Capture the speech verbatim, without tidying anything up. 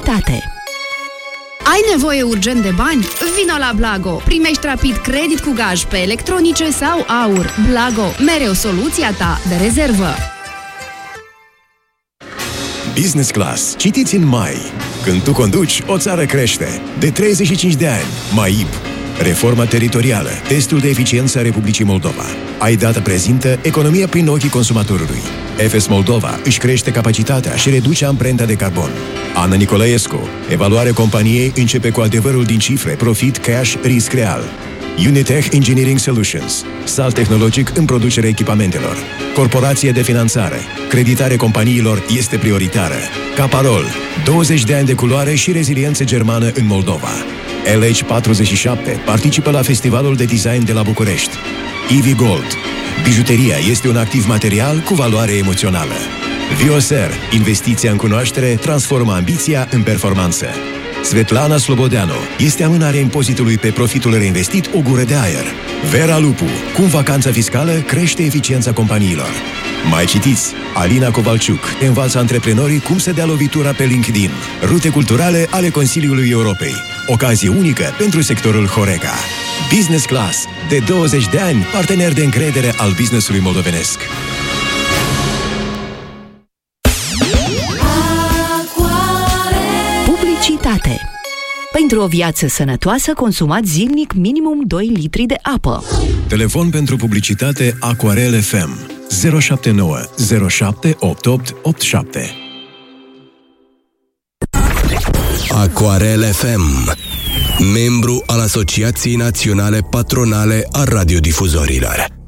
Publicitate. Ai nevoie urgent de bani? Vino la Blago! Primești rapid credit cu gaj pe electronice sau aur. Blago, mereu soluția ta de rezervă. Business Class. Citiți în mai. Când tu conduci, o țară crește. De treizeci și cinci de ani. M A I P. Reforma teritorială. Testul de eficiență a Republicii Moldova. Ai dată prezintă economia prin ochii consumatorului. F S Moldova își crește capacitatea și reduce amprenta de carbon. Ana Nicolaescu. Evaluarea companiei începe cu adevărul din cifre, profit, cash, risc real. Unitech Engineering Solutions. Salt tehnologic în producerea echipamentelor. Corporație de finanțare. Creditare companiilor este prioritară. Caparol. douăzeci de ani de culoare și reziliență germană în Moldova. L H patruzeci și șapte participă la Festivalul de Design de la București. E V Gold. Bijuteria este un activ material cu valoare emoțională. Vioser. Investiția în cunoaștere transformă ambiția în performanță. Svetlana Slobodeanu. Este amânarea impozitului pe profitul reinvestit o gură de aer. Vera Lupu. Cum vacanța fiscală crește eficiența companiilor. Mai citiți. Alina Covalciuc învață antreprenorii cum să dea lovitura pe LinkedIn. Rute culturale ale Consiliului Europei. Ocazie unică pentru sectorul Horeca. Business Class. De douăzeci de ani, partener de încredere al business-ului moldovenesc. Publicitate. Pentru o viață sănătoasă, consumați zilnic minimum doi litri de apă. Telefon pentru publicitate Aquarel F M zero șapte nouă zero șapte opt opt opt șapte. Aquarel F M, membru al Asociației Naționale Patronale a Radiodifuzorilor.